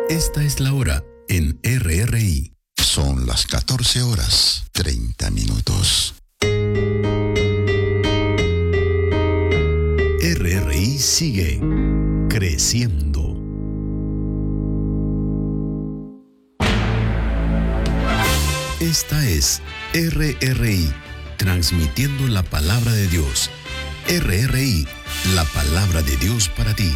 Esta es la hora en RRI. Son las 14:30. RRI sigue creciendo. Esta es RRI, transmitiendo la palabra de Dios. RRI, la palabra de Dios para ti.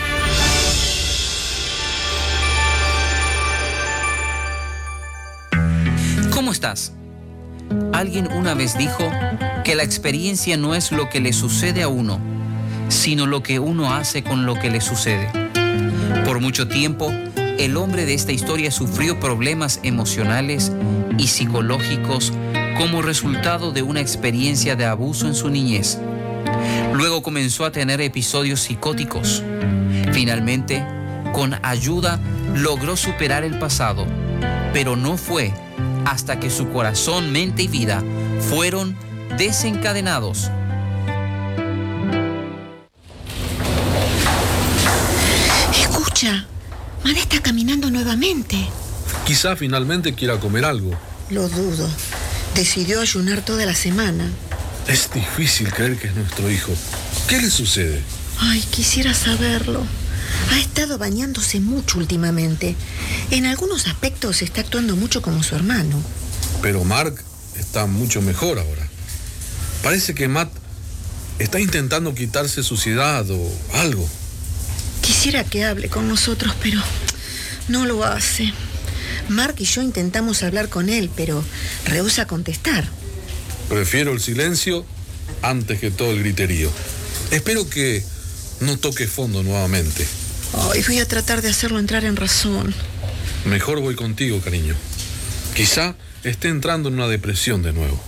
¿Cómo estás? Alguien una vez dijo que la experiencia no es lo que le sucede a uno, sino lo que uno hace con lo que le sucede. Por mucho tiempo, el hombre de esta historia sufrió problemas emocionales y psicológicos como resultado de una experiencia de abuso en su niñez. Luego comenzó a tener episodios psicóticos. Finalmente, con ayuda, logró superar el pasado, pero no fue hasta que su corazón, mente y vida fueron desencadenados. Escucha, Matt está caminando nuevamente. Quizá finalmente quiera comer algo. Lo dudo. Decidió ayunar toda la semana. Es difícil creer que es nuestro hijo. ¿Qué le sucede? Ay, quisiera saberlo. Ha estado bañándose mucho últimamente. En algunos aspectos está actuando mucho como su hermano. Pero Mark está mucho mejor ahora. Parece que Matt está intentando quitarse suciedad o algo. Quisiera que hable con nosotros, pero no lo hace. Mark y yo intentamos hablar con él, pero rehúsa contestar. Prefiero el silencio antes que todo el griterío. Espero que no toque fondo nuevamente. Ay, voy a tratar de hacerlo entrar en razón. Mejor voy contigo, cariño. Quizá esté entrando en una depresión de nuevo.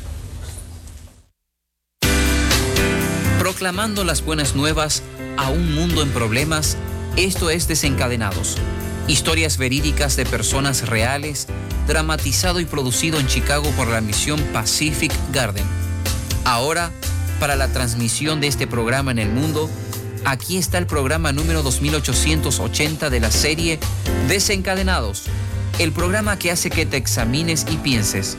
Proclamando las buenas nuevas a un mundo en problemas, esto es Desencadenados. Historias verídicas de personas reales, dramatizado y producido en Chicago por la misión Pacific Garden. Ahora, para la transmisión de este programa en el mundo, aquí está el programa número 2880 de la serie Desencadenados, el programa que hace que te examines y pienses.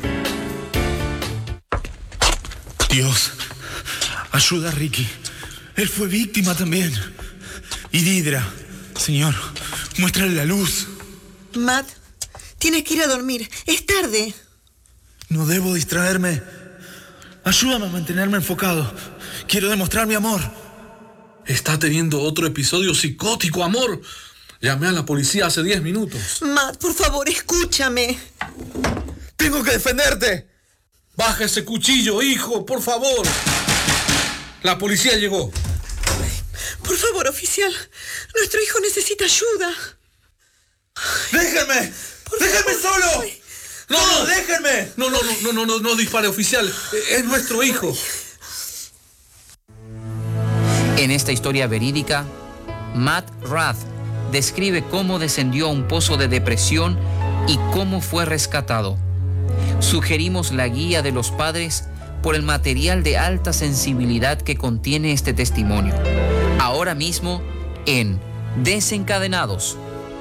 Dios, ayuda a Ricky. Él fue víctima también. Y Didra, Señor, muéstrale la luz. Matt, tienes que ir a dormir. Es tarde. No debo distraerme. Ayúdame a mantenerme enfocado. Quiero demostrar mi amor. Está teniendo otro episodio psicótico, amor. Llamé a la policía hace 10 minutos. Matt, por favor, escúchame. ¡Tengo que defenderte! Baja ese cuchillo, hijo, por favor. La policía llegó. Por favor, oficial. Nuestro hijo necesita ayuda. ¡Déjenme! ¡Déjenme solo! No, déjenme. No dispare, oficial. Es nuestro hijo. En esta historia verídica, Matt Rath describe cómo descendió a un pozo de depresión y cómo fue rescatado. Sugerimos la guía de los padres por el material de alta sensibilidad que contiene este testimonio. Ahora mismo en Desencadenados.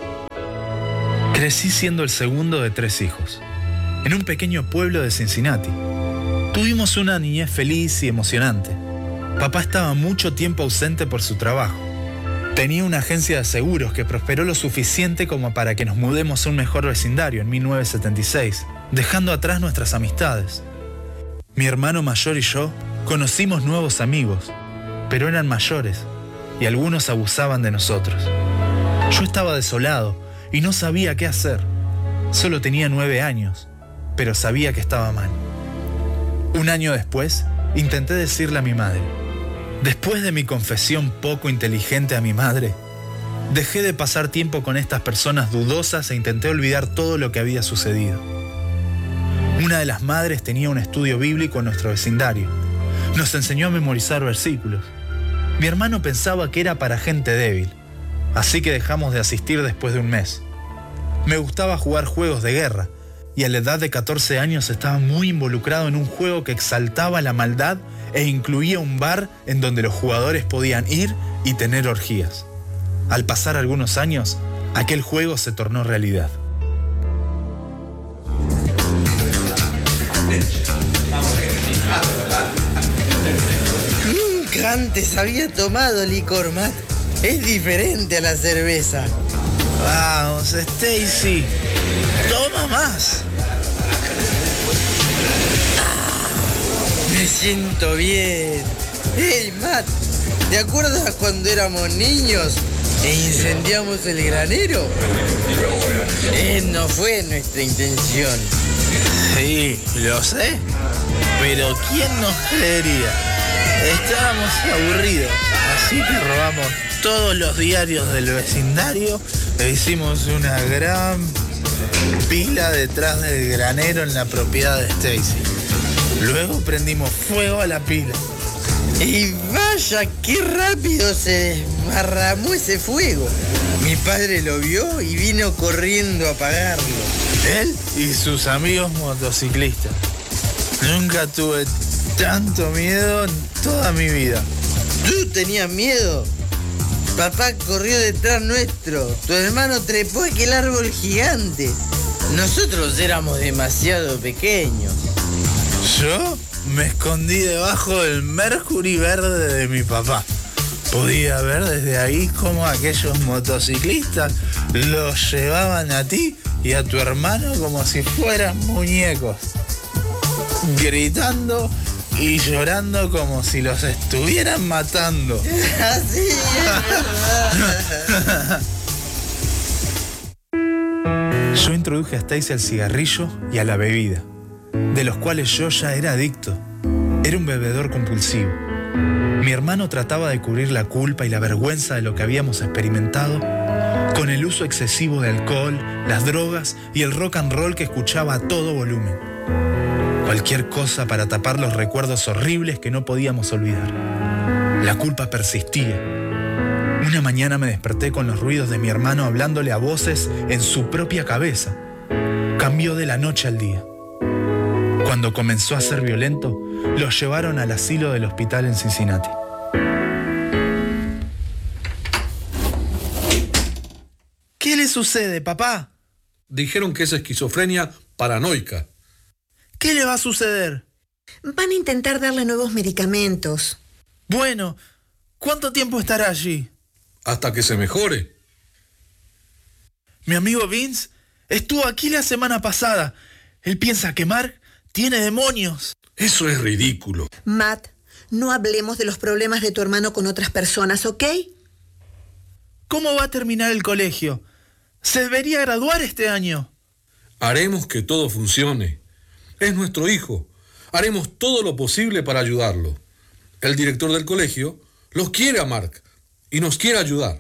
Crecí siendo el segundo de 3 hijos, en un pequeño pueblo de Cincinnati. Tuvimos una niñez feliz y emocionante. Papá estaba mucho tiempo ausente por su trabajo. Tenía una agencia de seguros que prosperó lo suficiente como para que nos mudemos a un mejor vecindario en 1976, dejando atrás nuestras amistades. Mi hermano mayor y yo conocimos nuevos amigos, pero eran mayores y algunos abusaban de nosotros. Yo estaba desolado y no sabía qué hacer. Solo tenía 9 años, pero sabía que estaba mal. Un año después, intenté decirle a mi madre. Después de mi confesión poco inteligente a mi madre, dejé de pasar tiempo con estas personas dudosas e intenté olvidar todo lo que había sucedido. Una de las madres tenía un estudio bíblico en nuestro vecindario. Nos enseñó a memorizar versículos. Mi hermano pensaba que era para gente débil, así que dejamos de asistir después de un mes. Me gustaba jugar juegos de guerra, y a la edad de 14 años estaba muy involucrado en un juego que exaltaba la maldad e incluía un bar en donde los jugadores podían ir y tener orgías. Al pasar algunos años, Aquel juego se tornó realidad. Nunca antes había tomado licor, Matt. Es diferente a la cerveza. Vamos, Stacy. Toma más. Me siento bien. Hey, Matt, ¿te acuerdas cuando éramos niños e incendiamos el granero? No fue nuestra intención. Sí, lo sé. Pero ¿quién nos creería? Estábamos aburridos, así que robamos todos los diarios del vecindario e hicimos una gran pila detrás del granero en la propiedad de Stacy. Luego prendimos fuego a la pila. Y vaya, qué rápido se desparramó ese fuego. Mi padre lo vio y vino corriendo a apagarlo. Él y sus amigos motociclistas. Nunca tuve tanto miedo en toda mi vida. ¿Tú tenías miedo? Papá corrió detrás nuestro. Tu hermano trepó aquel árbol gigante. Nosotros éramos demasiado pequeños. Yo me escondí debajo del Mercury verde de mi papá. Podía ver desde ahí cómo aquellos motociclistas los llevaban a ti y a tu hermano como si fueran muñecos, gritando y llorando como si los estuvieran matando. Así es verdad. Yo introduje a Stacy al cigarrillo y a la bebida, de los cuales yo ya era adicto. Era un bebedor compulsivo. Mi hermano trataba de cubrir la culpa y la vergüenza de lo que habíamos experimentado con el uso excesivo de alcohol, las drogas y el rock and roll que escuchaba a todo volumen. Cualquier cosa para tapar los recuerdos horribles que no podíamos olvidar. La culpa persistía. Una mañana me desperté con los ruidos de mi hermano hablándole a voces en su propia cabeza. Cambió de la noche al día. Cuando comenzó a ser violento, lo llevaron al asilo del hospital en Cincinnati. ¿Qué le sucede, papá? Dijeron que es esquizofrenia paranoica. ¿Qué le va a suceder? Van a intentar darle nuevos medicamentos. Bueno, ¿cuánto tiempo estará allí? Hasta que se mejore. Mi amigo Vince estuvo aquí la semana pasada. Él piensa que Mark tiene demonios. Eso es ridículo. Matt, no hablemos de los problemas de tu hermano con otras personas, ¿ok? ¿Cómo va a terminar el colegio? Se debería graduar este año. Haremos que todo funcione. Es nuestro hijo. Haremos todo lo posible para ayudarlo. El director del colegio los quiere a Mark y nos quiere ayudar.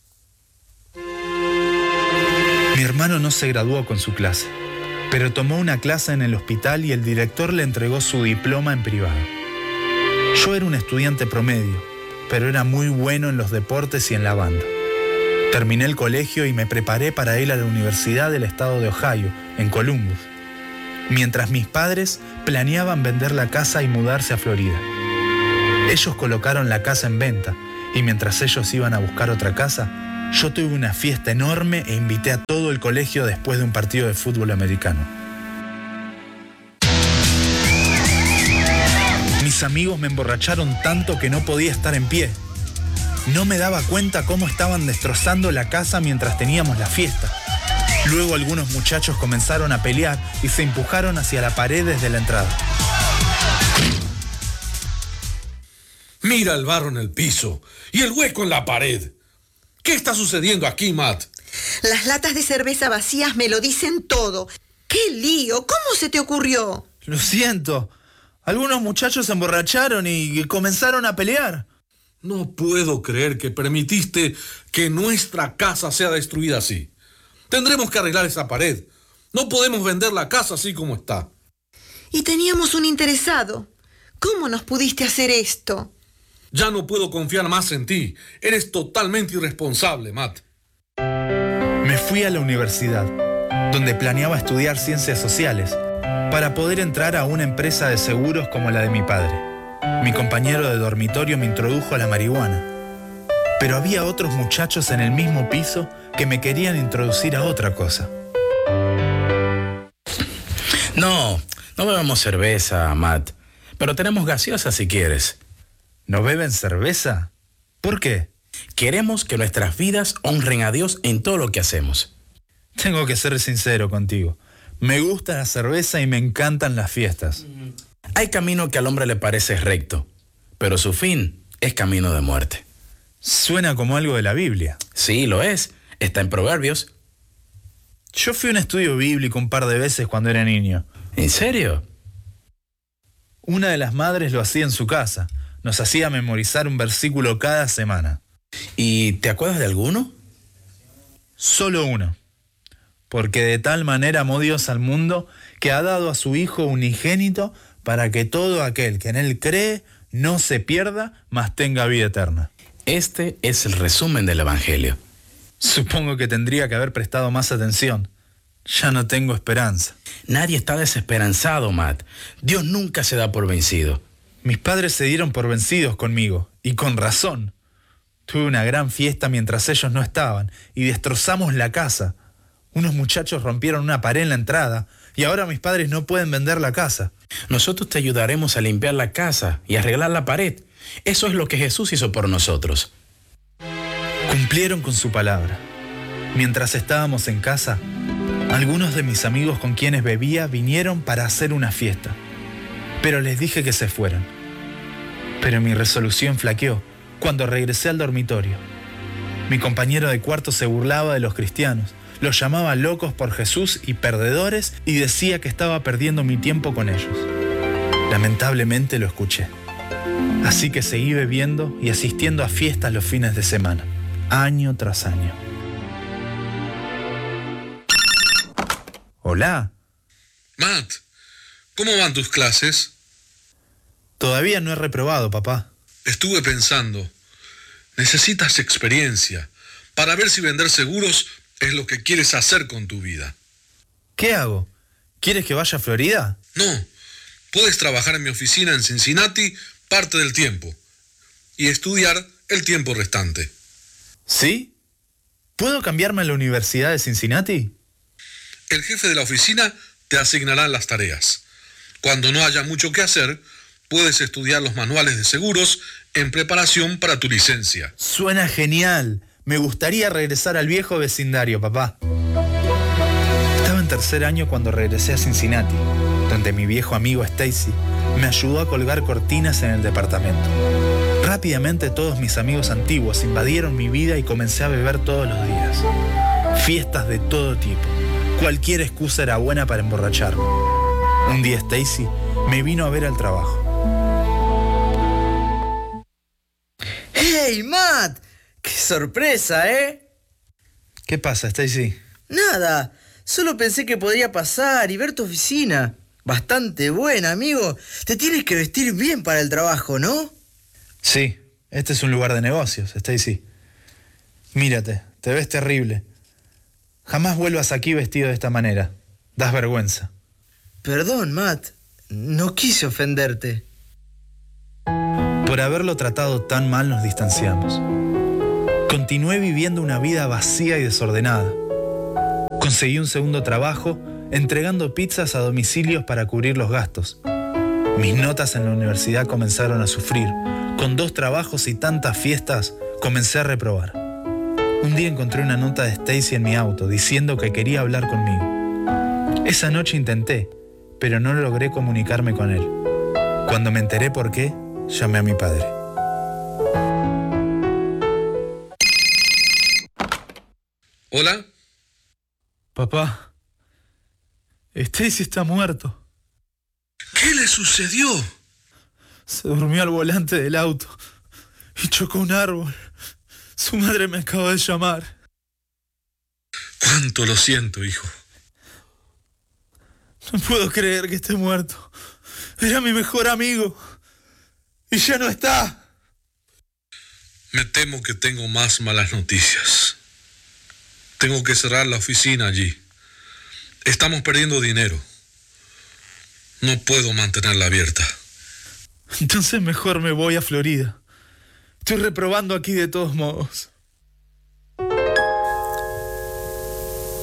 Mi hermano no se graduó con su clase, pero tomó una clase en el hospital y el director le entregó su diploma en privado. Yo era un estudiante promedio, pero era muy bueno en los deportes y en la banda. Terminé el colegio y me preparé para ir a la Universidad del Estado de Ohio, en Columbus, mientras mis padres planeaban vender la casa y mudarse a Florida. Ellos colocaron la casa en venta y mientras ellos iban a buscar otra casa, yo tuve una fiesta enorme e invité a todo el colegio después de un partido de fútbol americano. Mis amigos me emborracharon tanto que no podía estar en pie. No me daba cuenta cómo estaban destrozando la casa mientras teníamos la fiesta. Luego algunos muchachos comenzaron a pelear y se empujaron hacia la pared desde la entrada. Mira el barro en el piso y el hueco en la pared. ¿Qué está sucediendo aquí, Matt? Las latas de cerveza vacías me lo dicen todo. ¡Qué lío! ¿Cómo se te ocurrió? Lo siento. Algunos muchachos se emborracharon y comenzaron a pelear. No puedo creer que permitiste que nuestra casa sea destruida así. Tendremos que arreglar esa pared. No podemos vender la casa así como está. Y teníamos un interesado. ¿Cómo nos pudiste hacer esto? Ya no puedo confiar más en ti. Eres totalmente irresponsable, Matt. Me fui a la universidad, donde planeaba estudiar ciencias sociales, para poder entrar a una empresa de seguros como la de mi padre. Mi compañero de dormitorio me introdujo a la marihuana. Pero había otros muchachos en el mismo piso que me querían introducir a otra cosa. No bebemos cerveza, Matt, pero tenemos gaseosa si quieres. ¿No beben cerveza? ¿Por qué? Queremos que nuestras vidas honren a Dios en todo lo que hacemos. Tengo que ser sincero contigo. Me gusta la cerveza y me encantan las fiestas. Hay camino que al hombre le parece recto, pero su fin es camino de muerte. Suena como algo de la Biblia. Sí, lo es. Está en Proverbios. Yo fui a un estudio bíblico un par de veces cuando era niño. ¿En serio? Una de las madres lo hacía en su casa. Nos hacía memorizar un versículo cada semana. ¿Y te acuerdas de alguno? Solo uno. Porque de tal manera amó Dios al mundo que ha dado a su Hijo unigénito para que todo aquel que en Él cree no se pierda, mas tenga vida eterna. Este es el resumen del Evangelio. Supongo que tendría que haber prestado más atención. Ya no tengo esperanza. Nadie está desesperanzado, Matt. Dios nunca se da por vencido. Mis padres se dieron por vencidos conmigo, y con razón. Tuve una gran fiesta mientras ellos no estaban, y destrozamos la casa. Unos muchachos rompieron una pared en la entrada, y ahora mis padres no pueden vender la casa. Nosotros te ayudaremos a limpiar la casa y arreglar la pared. Eso es lo que Jesús hizo por nosotros. Cumplieron con su palabra. Mientras estábamos en casa, algunos de mis amigos con quienes bebía vinieron para hacer una fiesta, pero les dije que se fueran. Pero mi resolución flaqueó cuando regresé al dormitorio. Mi compañero de cuarto se burlaba de los cristianos, los llamaba locos por Jesús y perdedores y decía que estaba perdiendo mi tiempo con ellos. Lamentablemente lo escuché. Así que seguí bebiendo y asistiendo a fiestas los fines de semana, año tras año. Hola. Matt, ¿cómo van tus clases? Todavía no he reprobado, papá. Estuve pensando, necesitas experiencia para ver si vender seguros es lo que quieres hacer con tu vida. ¿Qué hago? ¿Quieres que vaya a Florida? No, puedes trabajar en mi oficina en Cincinnati parte del tiempo y estudiar el tiempo restante. ¿Sí? ¿Puedo cambiarme a la Universidad de Cincinnati? El jefe de la oficina te asignará las tareas. Cuando no haya mucho que hacer, puedes estudiar los manuales de seguros en preparación para tu licencia. Suena genial. Me gustaría regresar al viejo vecindario, papá. Estaba en tercer año cuando regresé a Cincinnati, donde mi viejo amigo Stacy me ayudó a colgar cortinas en el departamento. Rápidamente todos mis amigos antiguos invadieron mi vida y comencé a beber todos los días. Fiestas de todo tipo. Cualquier excusa era buena para emborracharme. Un día Stacy me vino a ver al trabajo. ¡Hey, Matt! ¡Qué sorpresa, eh! ¿Qué pasa, Stacy? Nada, solo pensé que podría pasar y ver tu oficina. Bastante buena, amigo. Te tienes que vestir bien para el trabajo, ¿no? Sí, este es un lugar de negocios, Stacy. Mírate, te ves terrible. Jamás vuelvas aquí vestido de esta manera. Das vergüenza. Perdón, Matt. No quise ofenderte. Por haberlo tratado tan mal nos distanciamos. Continué viviendo una vida vacía y desordenada. Conseguí un segundo trabajo entregando pizzas a domicilios para cubrir los gastos. Mis notas en la universidad comenzaron a sufrir. Con 2 trabajos y tantas fiestas, comencé a reprobar. Un día encontré una nota de Stacy en mi auto diciendo que quería hablar conmigo. Esa noche intenté, pero no logré comunicarme con él. Cuando me enteré por qué, llamé a mi padre. ¿Hola? Papá, Stacy está muerto. ¿Qué le sucedió? Se durmió al volante del auto y chocó un árbol. Su madre me acaba de llamar. Cuánto lo siento, hijo. No puedo creer que esté muerto. Era mi mejor amigo. Y ya no está. Me temo que tengo más malas noticias. Tengo que cerrar la oficina allí. Estamos perdiendo dinero. No puedo mantenerla abierta. Entonces mejor me voy a Florida. Estoy reprobando aquí de todos modos.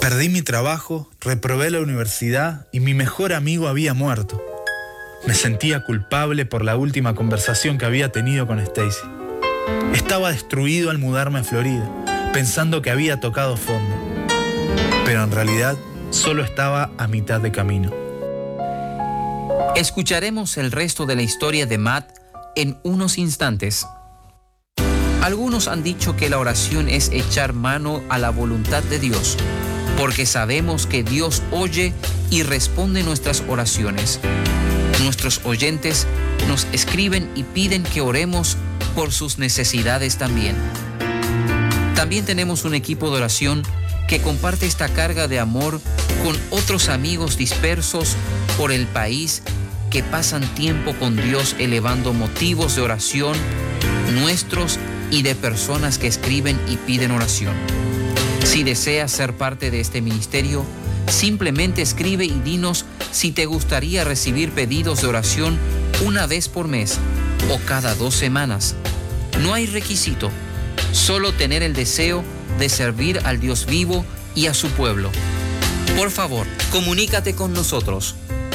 Perdí mi trabajo, reprobé la universidad y mi mejor amigo había muerto. Me sentía culpable por la última conversación que había tenido con Stacy. Estaba destruido al mudarme a Florida, pensando que había tocado fondo. Pero en realidad solo estaba a mitad de camino. Escucharemos el resto de la historia de Matt en unos instantes. Algunos han dicho que la oración es echar mano a la voluntad de Dios, porque sabemos que Dios oye y responde nuestras oraciones. Nuestros oyentes nos escriben y piden que oremos por sus necesidades también. También tenemos un equipo de oración que comparte esta carga de amor con otros amigos dispersos por el país que pasan tiempo con Dios elevando motivos de oración nuestros y de personas que escriben y piden oración. Si deseas ser parte de este ministerio, simplemente escribe y dinos si te gustaría recibir pedidos de oración una vez por mes o cada 2 semanas. No hay requisito, solo tener el deseo de servir al Dios vivo y a su pueblo. Por favor, comunícate con nosotros.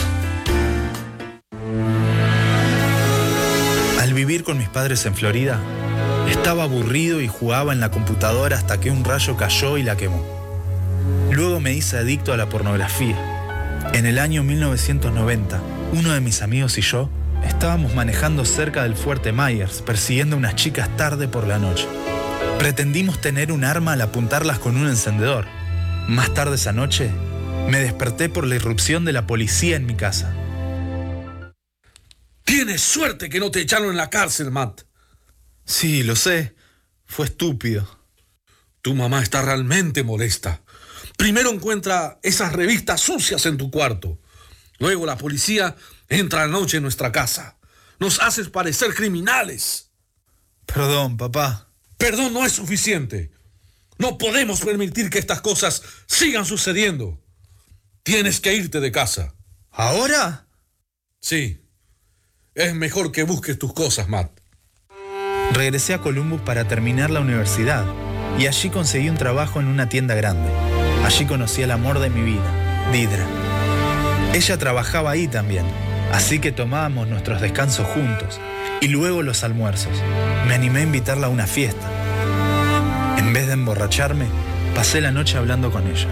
Al vivir con mis padres en Florida, estaba aburrido y jugaba en la computadora hasta que un rayo cayó y la quemó. Luego me hice adicto a la pornografía. En el año 1990, uno de mis amigos y yo estábamos manejando cerca del Fuerte Myers, persiguiendo a unas chicas tarde por la noche. Pretendimos tener un arma al apuntarlas con un encendedor. Más tarde esa noche, me desperté por la irrupción de la policía en mi casa. Tienes suerte que no te echaron en la cárcel, Matt. Sí, lo sé. Fue estúpido. Tu mamá está realmente molesta. Primero encuentra esas revistas sucias en tu cuarto. Luego la policía entra anoche en nuestra casa. Nos haces parecer criminales. Perdón, papá. Perdón no es suficiente. No podemos permitir que estas cosas sigan sucediendo. Tienes que irte de casa. ¿Ahora? Sí. Es mejor que busques tus cosas, Matt. Regresé a Columbus para terminar la universidad y allí conseguí un trabajo en una tienda grande. Allí conocí al amor de mi vida, Didra. Ella trabajaba ahí también, así que tomábamos nuestros descansos juntos y luego los almuerzos. Me animé a invitarla a una fiesta. En vez de emborracharme, pasé la noche hablando con ella.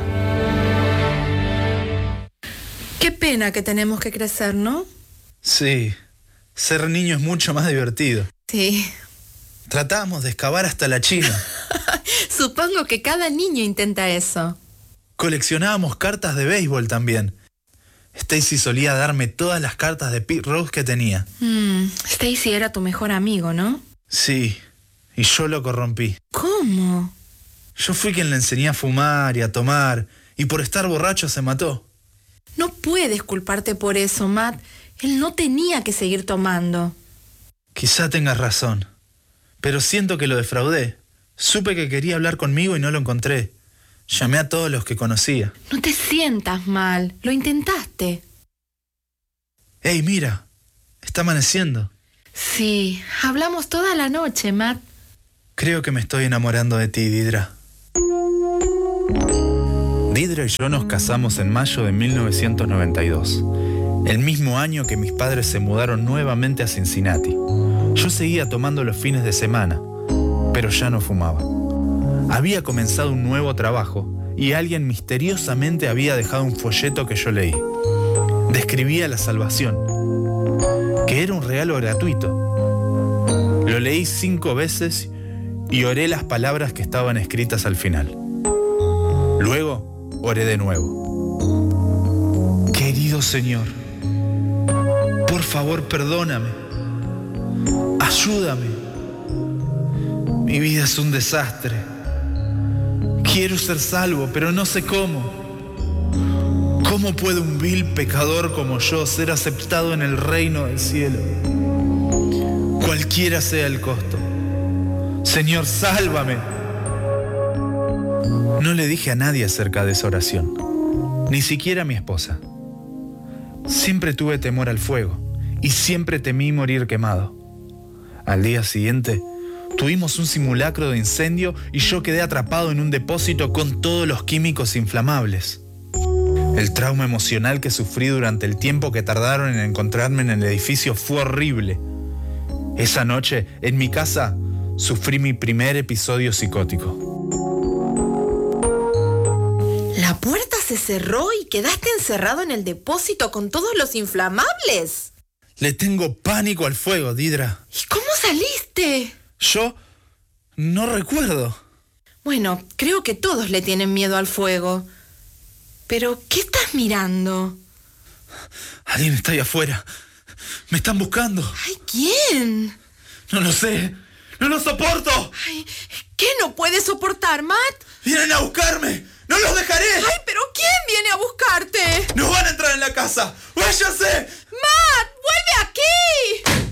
Qué pena que tenemos que crecer, ¿no? Sí, ser niño es mucho más divertido. Sí. Tratábamos de excavar hasta la China. Supongo que cada niño intenta eso. Coleccionábamos cartas de béisbol también. Stacy solía darme todas las cartas de Pete Rose que tenía. Stacy era tu mejor amigo, ¿no? Sí, y yo lo corrompí. ¿Cómo? Yo fui quien le enseñé a fumar y a tomar, y por estar borracho se mató. No puedes culparte por eso, Matt. Él no tenía que seguir tomando. Quizá tengas razón, pero siento que lo defraudé. Supe que quería hablar conmigo y no lo encontré. Llamé a todos los que conocía. No te sientas mal, lo intentaste. ¡Ey, mira! Está amaneciendo. Sí, hablamos toda la noche, Matt. Creo que me estoy enamorando de ti, Didra. Didra y yo nos casamos en mayo de 1992, el mismo año que mis padres se mudaron nuevamente a Cincinnati. Yo seguía tomando los fines de semana, pero ya no fumaba. Había comenzado un nuevo trabajo y alguien misteriosamente había dejado un folleto que yo leí. Describía la salvación, que era un regalo gratuito. Lo leí 5 veces y oré las palabras que estaban escritas al final. Luego, oré de nuevo. Querido Señor, por favor, perdóname. Ayúdame. Mi vida es un desastre. Quiero ser salvo, pero no sé cómo. ¿Cómo puede un vil pecador como yo ser aceptado en el reino del cielo? Cualquiera sea el costo. Señor, sálvame. No le dije a nadie acerca de esa oración, ni siquiera a mi esposa. Siempre tuve temor al fuego y siempre temí morir quemado. Al día siguiente Tuvimos un simulacro de incendio y yo quedé atrapado en un depósito con todos los químicos inflamables. El trauma emocional que sufrí durante el tiempo que tardaron en encontrarme en el edificio fue horrible. Esa noche, en mi casa, sufrí mi primer episodio psicótico. ¿La puerta se cerró y quedaste encerrado en el depósito con todos los inflamables? Le tengo pánico al fuego, Didra. ¿Y cómo saliste? Yo no recuerdo. Bueno, creo que todos le tienen miedo al fuego. Pero, ¿qué estás mirando? Alguien está ahí afuera. Me están buscando. Ay, ¿quién? No lo sé. ¡No lo soporto! Ay, ¿qué no puedes soportar, Matt? ¡Vienen a buscarme! ¡No los dejaré! Ay, pero ¿quién viene a buscarte? ¡No van a entrar en la casa! ¡Váyase! ¡Matt, vuelve aquí!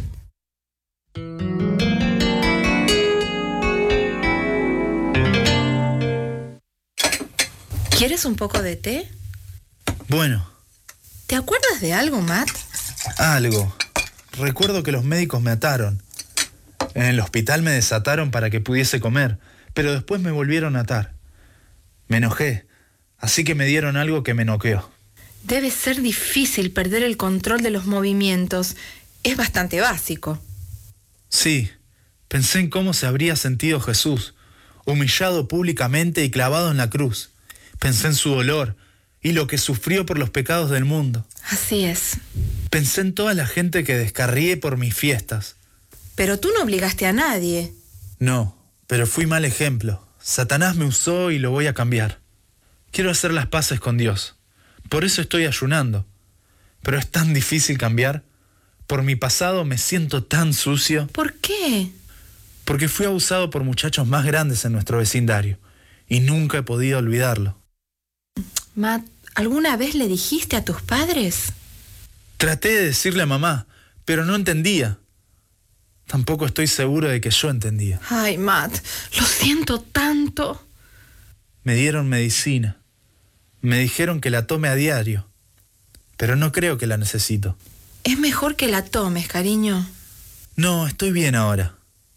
¿Quieres un poco de té? Bueno. ¿Te acuerdas de algo, Matt? Algo. Recuerdo que los médicos me ataron. En el hospital me desataron para que pudiese comer, pero después me volvieron a atar. Me enojé, así que me dieron algo que me noqueó. Debe ser difícil perder el control de los movimientos. Es bastante básico. Sí, pensé en cómo se habría sentido Jesús, humillado públicamente y clavado en la cruz. Pensé en su dolor y lo que sufrió por los pecados del mundo. Así es. Pensé en toda la gente que descarrié por mis fiestas. Pero tú no obligaste a nadie. No, pero fui mal ejemplo. Satanás me usó y lo voy a cambiar. Quiero hacer las paces con Dios. Por eso estoy ayunando. Pero es tan difícil cambiar. Por mi pasado me siento tan sucio. ¿Por qué? Porque fui abusado por muchachos más grandes en nuestro vecindario. Y nunca he podido olvidarlo. Matt, ¿alguna vez le dijiste a tus padres? Traté de decirle a mamá, pero no entendía. Tampoco estoy seguro de que yo entendía. Ay, Matt, lo siento tanto. Me dieron medicina. Me dijeron que la tome a diario. Pero no creo que la necesito. Es mejor que la tomes, cariño. No, estoy bien ahora.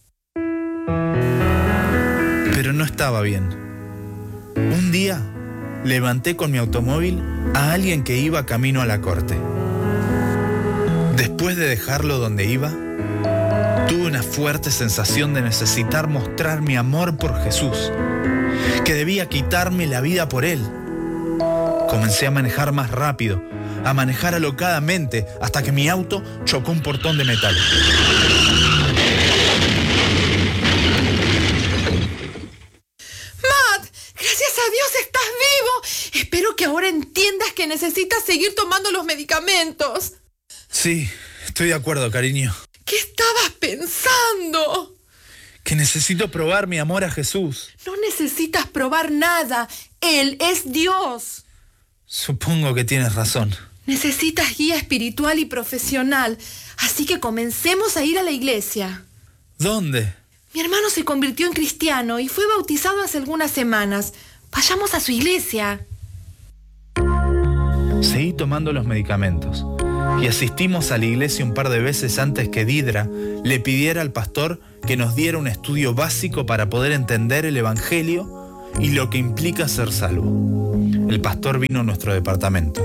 Pero no estaba bien. Un día levanté con mi automóvil a alguien que iba camino a la corte. Después de dejarlo donde iba, tuve una fuerte sensación de necesitar mostrar mi amor por Jesús, que debía quitarme la vida por Él. Comencé a manejar más rápido, a manejar alocadamente, hasta que mi auto chocó un portón de metal. Matt, gracias a Dios estás vivo. Espero que ahora entiendas que necesitas seguir tomando los medicamentos. Sí, estoy de acuerdo, cariño. ¿Qué estabas pensando? Que necesito probar mi amor a Jesús. No necesitas probar nada. Él es Dios. Supongo que tienes razón. Necesitas guía espiritual y profesional. Así que comencemos a ir a la iglesia. ¿Dónde? Mi hermano se convirtió en cristiano y fue bautizado hace algunas semanas. Vayamos a su iglesia. Seguí tomando los medicamentos y asistimos a la iglesia un par de veces antes que Didra le pidiera al pastor que nos diera un estudio básico para poder entender el evangelio y lo que implica ser salvo. El pastor vino a nuestro departamento.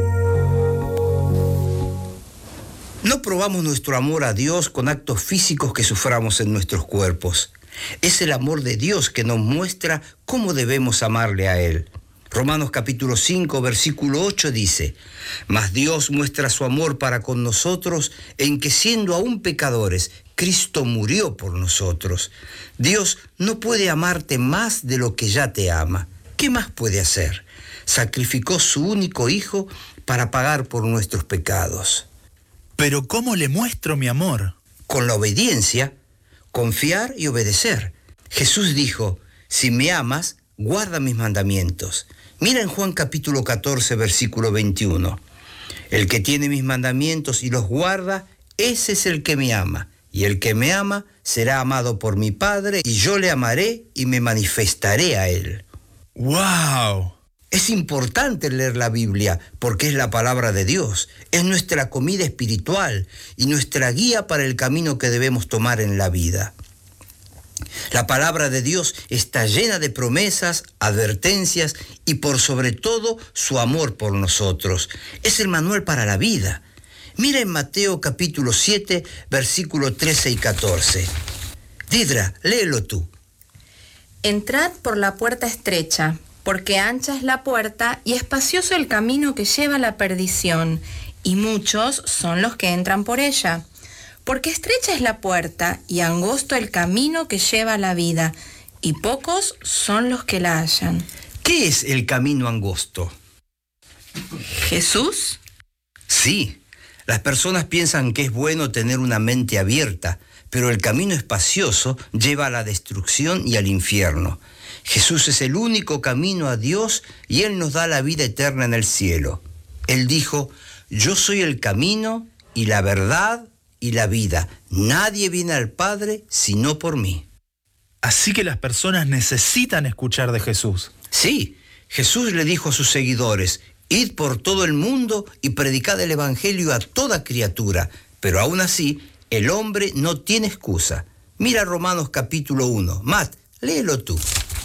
No probamos nuestro amor a Dios con actos físicos que suframos en nuestros cuerpos. Es el amor de Dios que nos muestra cómo debemos amarle a Él. Romanos capítulo 5, versículo 8 dice: Mas Dios muestra su amor para con nosotros en que siendo aún pecadores, Cristo murió por nosotros. Dios no puede amarte más de lo que ya te ama. ¿Qué más puede hacer? Sacrificó su único Hijo para pagar por nuestros pecados. ¿Pero cómo le muestro mi amor? Con la obediencia, confiar y obedecer. Jesús dijo: si me amas, guarda mis mandamientos. Mira en Juan capítulo 14, versículo 21. El que tiene mis mandamientos y los guarda, ese es el que me ama. Y el que me ama será amado por mi Padre, y yo le amaré y me manifestaré a él. ¡Wow! Es importante leer la Biblia porque es la palabra de Dios. Es nuestra comida espiritual y nuestra guía para el camino que debemos tomar en la vida. La palabra de Dios está llena de promesas, advertencias y por sobre todo su amor por nosotros. Es el manual para la vida. Mira en Mateo capítulo 7, versículos 13 y 14. Didra, léelo tú. Entrad por la puerta estrecha, porque ancha es la puerta y espacioso el camino que lleva a la perdición, y muchos son los que entran por ella. Porque estrecha es la puerta y angosto el camino que lleva a la vida, y pocos son los que la hallan. ¿Qué es el camino angosto? ¿Jesús? Sí, las personas piensan que es bueno tener una mente abierta, pero el camino espacioso lleva a la destrucción y al infierno. Jesús es el único camino a Dios y Él nos da la vida eterna en el cielo. Él dijo, yo soy el camino y la verdad y la vida. Nadie viene al Padre sino por mí. Así que las personas necesitan escuchar de Jesús. Sí, Jesús le dijo a sus seguidores, id por todo el mundo y predicad el Evangelio a toda criatura, pero aún así, el hombre no tiene excusa. Mira Romanos capítulo 1. Matt, léelo tú.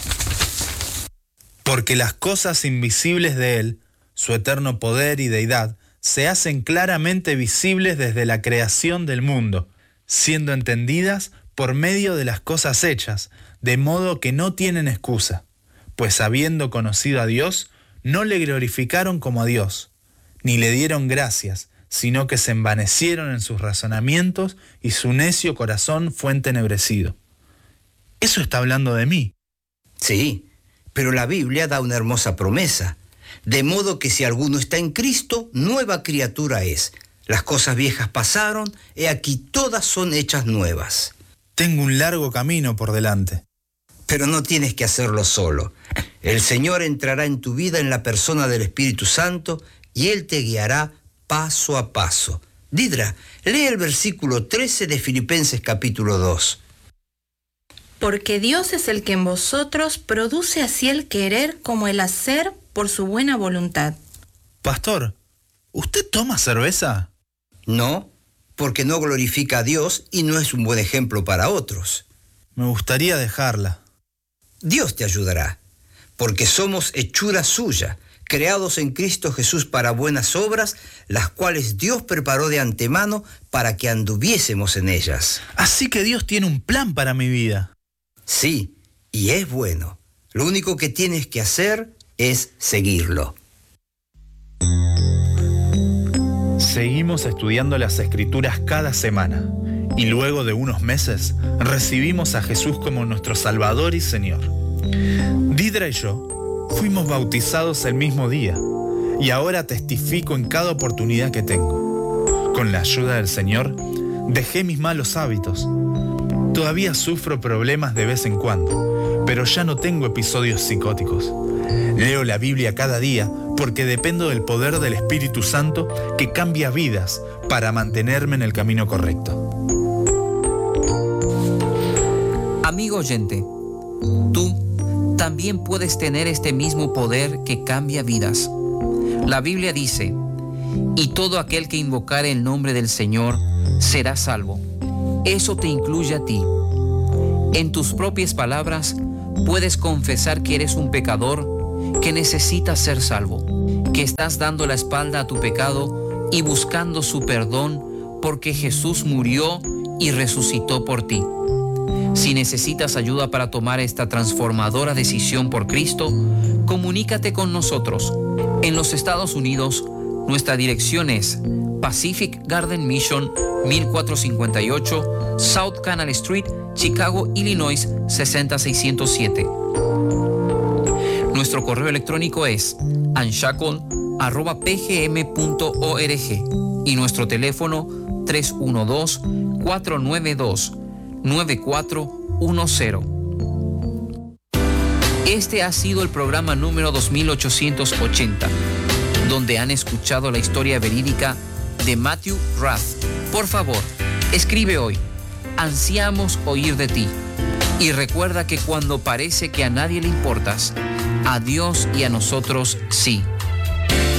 Porque las cosas invisibles de Él, su eterno poder y deidad, se hacen claramente visibles desde la creación del mundo, siendo entendidas por medio de las cosas hechas, de modo que no tienen excusa, pues habiendo conocido a Dios, no le glorificaron como a Dios, ni le dieron gracias, sino que se envanecieron en sus razonamientos y su necio corazón fue entenebrecido. Eso está hablando de mí. Sí, pero la Biblia da una hermosa promesa. De modo que si alguno está en Cristo, nueva criatura es. Las cosas viejas pasaron, he aquí todas son hechas nuevas. Tengo un largo camino por delante. Pero no tienes que hacerlo solo. El Señor entrará en tu vida en la persona del Espíritu Santo y Él te guiará paso a paso. Didra, lee el versículo 13 de Filipenses capítulo 2. Porque Dios es el que en vosotros produce así el querer como el hacer por su buena voluntad. Pastor, ¿usted toma cerveza? No, porque no glorifica a Dios y no es un buen ejemplo para otros. Me gustaría dejarla. Dios te ayudará, porque somos hechura suya, creados en Cristo Jesús para buenas obras, las cuales Dios preparó de antemano para que anduviésemos en ellas. Así que Dios tiene un plan para mi vida. Sí, y es bueno. Lo único que tienes que hacer es seguirlo. Seguimos estudiando las Escrituras cada semana y luego de unos meses recibimos a Jesús como nuestro Salvador y Señor. Didra y yo fuimos bautizados el mismo día y ahora testifico en cada oportunidad que tengo. Con la ayuda del Señor dejé mis malos hábitos. Todavía sufro problemas de vez en cuando, pero ya no tengo episodios psicóticos. Leo la Biblia cada día porque dependo del poder del Espíritu Santo que cambia vidas para mantenerme en el camino correcto. Amigo oyente, tú también puedes tener este mismo poder que cambia vidas. La Biblia dice, y todo aquel que invocare el nombre del Señor será salvo. Eso te incluye a ti. En tus propias palabras, puedes confesar que eres un pecador que necesita ser salvo, que estás dando la espalda a tu pecado y buscando su perdón porque Jesús murió y resucitó por ti. Si necesitas ayuda para tomar esta transformadora decisión por Cristo, comunícate con nosotros. En los Estados Unidos, nuestra dirección es Pacific Garden Mission, 1458, South Canal Street, Chicago, Illinois, 60607. Nuestro correo electrónico es unshackle@pgm.org y nuestro teléfono 312-492-9410. Este ha sido el programa número 2880, donde han escuchado la historia verídica de Matthew Rath. Por favor, escribe hoy. Ansiamos oír de ti. Y recuerda que cuando parece que a nadie le importas, a Dios y a nosotros sí.